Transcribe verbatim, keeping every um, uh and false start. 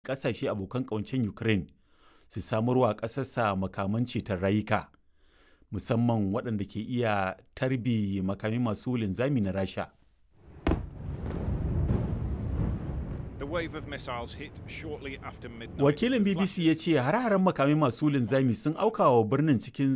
ƙasashe abokan ƙawancen Ukraine su samarwa ƙasarsa makaman ceton rayuka, musamman waɗanda ke iya tarbi makamai masu linzami na Rasha. Wakilin B B C ya ce hare-haren makamai masu linzami sun aukawa birnin cikin